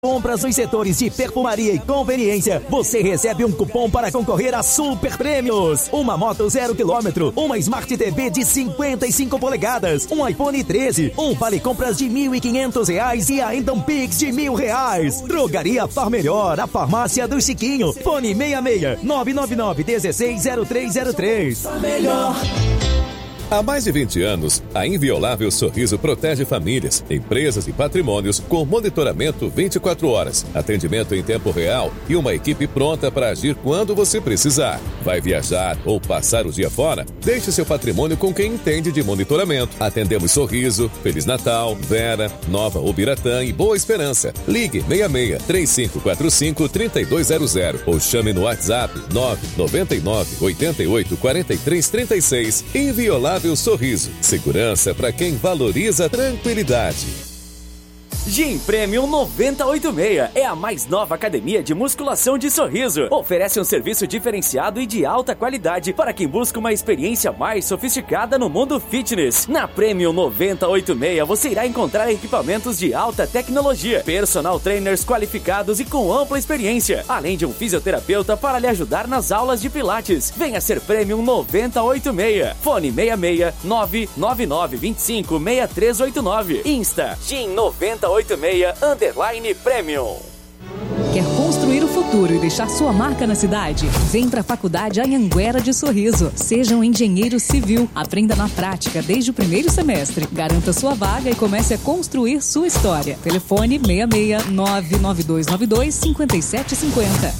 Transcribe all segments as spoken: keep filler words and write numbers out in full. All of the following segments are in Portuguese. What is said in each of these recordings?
Compras nos setores de perfumaria e conveniência, você recebe um cupom para concorrer a super prêmios. Uma moto zero quilômetro, uma Smart T V de cinquenta e cinco polegadas, um iPhone treze, um vale compras de mil e quinhentos reais e ainda um Pix de mil reais. Drogaria Far Melhor, a farmácia do Chiquinho. Fone seis seis, nove nove nove, um seis zero três zero três. Melhor. Há mais de vinte anos, a Inviolável Sorriso protege famílias, empresas e patrimônios com monitoramento vinte e quatro horas, atendimento em tempo real e uma equipe pronta para agir quando você precisar. Vai viajar ou passar o dia fora? Deixe seu patrimônio com quem entende de monitoramento. Atendemos Sorriso, Feliz Natal, Vera, Nova Ubiratã e Boa Esperança. Ligue seis seis, três cinco quatro cinco, três dois zero zero ou chame no WhatsApp nove nove nove, oito oito, quatro três três seis. Inviolável Sorriso. Segurança para quem valoriza a tranquilidade. Gym Premium noventa e oito e seis é a mais nova academia de musculação de Sorriso. Oferece um serviço diferenciado e de alta qualidade para quem busca uma experiência mais sofisticada no mundo fitness. Na Premium noventa e oito e seis você irá encontrar equipamentos de alta tecnologia, personal trainers qualificados e com ampla experiência, além de um fisioterapeuta para lhe ajudar nas aulas de pilates. Venha ser Premium noventa e oito e seis. Fone seis seis, nove nove nove, dois cinco, seis três oito nove. Insta Gym noventa e oito e seis underline Premium. Quer construir o futuro e deixar sua marca na cidade? Vem para a Faculdade Anhanguera de Sorriso. Seja um engenheiro civil. Aprenda na prática desde o primeiro semestre. Garanta sua vaga e comece a construir sua história. Telefone seis seis, nove nove dois nove dois, cinco sete cinco zero.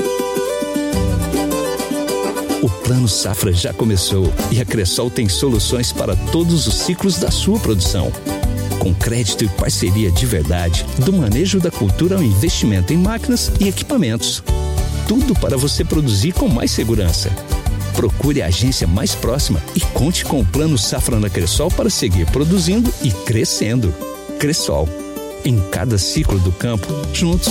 O Plano Safra já começou e a Cressol tem soluções para todos os ciclos da sua produção. Com crédito e parceria de verdade, do manejo da cultura ao investimento em máquinas e equipamentos. Tudo para você produzir com mais segurança. Procure a agência mais próxima e conte com o Plano Safra na Cressol para seguir produzindo e crescendo. Cressol, em cada ciclo do campo, juntos.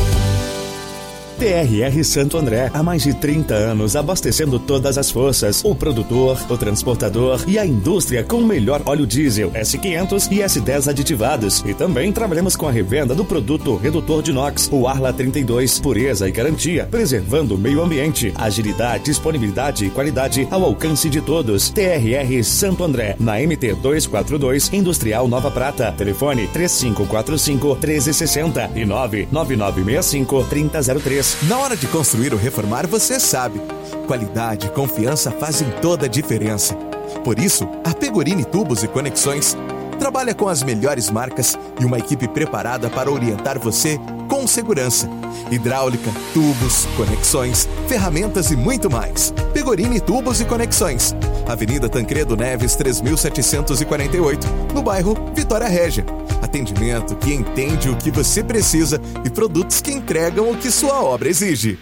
T R R Santo André, há mais de trinta anos abastecendo todas as forças, o produtor, o transportador e a indústria com o melhor óleo diesel S quinhentos e S dez aditivados. E também trabalhamos com a revenda do produto redutor de inox, o Arla trinta e dois, pureza e garantia, preservando o meio ambiente, agilidade, disponibilidade e qualidade ao alcance de todos. T R R Santo André, na M T duzentos e quarenta e dois, Industrial Nova Prata. Telefone três cinco quatro cinco, um três seis zero e nove nove nove seis cinco, três zero zero três. Na hora de construir ou reformar, você sabe. Qualidade e confiança fazem toda a diferença. Por isso, a Pegorini Tubos e Conexões trabalha com as melhores marcas e uma equipe preparada para orientar você com segurança. Hidráulica, tubos, conexões, ferramentas e muito mais. Pegorini Tubos e Conexões. Avenida Tancredo Neves, três mil setecentos e quarenta e oito, no bairro Vitória Régia. Atendimento que entende o que você precisa e produtos que entregam o que sua obra exige.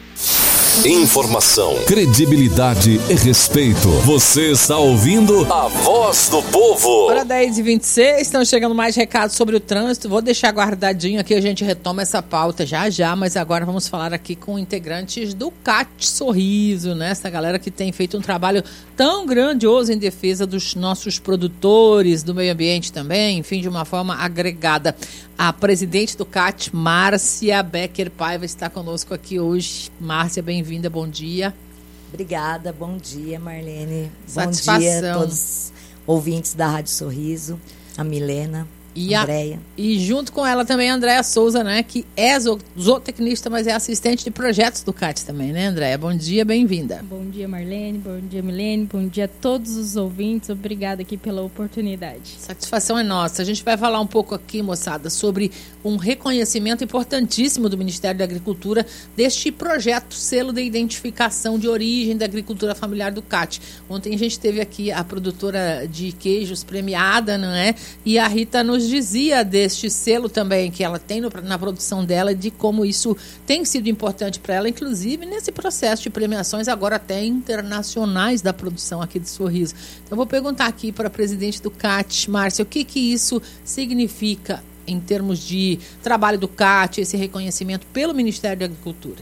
Informação, credibilidade e respeito. Você está ouvindo a Voz do Povo. Hora dez e vinte e seis, estão chegando mais recados sobre o trânsito. Vou deixar guardadinho aqui, a gente retoma essa pauta já já, mas agora vamos falar aqui com integrantes do C A T Sorriso, né? Essa galera que tem feito um trabalho tão grandioso em defesa dos nossos produtores, do meio ambiente também, enfim, de uma forma agregada. A presidente do C A T, Márcia Becker Paiva, está conosco aqui hoje. Márcia, bem-vinda, bom dia. Obrigada, bom dia, Marlene. Satisfação. Bom dia a todos os ouvintes da Rádio Sorriso, a Milena, e a a Andréia. E junto com ela também a Andréia Souza, né, que é zootecnista, mas é assistente de projetos do C A T também, né, Andréia? Bom dia, bem-vinda. Bom dia, Marlene, bom dia, Milene, bom dia a todos os ouvintes, obrigada aqui pela oportunidade. Satisfação é nossa. A gente vai falar um pouco aqui, moçada, sobre um reconhecimento importantíssimo do Ministério da Agricultura deste projeto, selo de identificação de origem da agricultura familiar do C A T. Ontem a gente teve aqui a produtora de queijos premiada, não é? E a Rita nos dizia deste selo também que ela tem no, na produção dela, de como isso tem sido importante para ela, inclusive nesse processo de premiações agora até internacionais da produção aqui de Sorriso. Então eu vou perguntar aqui para a presidente do C A T, Márcia, o que que isso significa em termos de trabalho do C A T, esse reconhecimento pelo Ministério da Agricultura?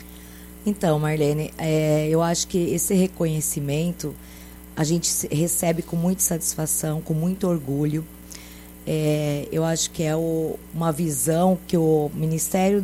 Então, Marlene, é, eu acho que esse reconhecimento a gente recebe com muita satisfação, com muito orgulho. É, eu acho que é o, uma visão que o Ministério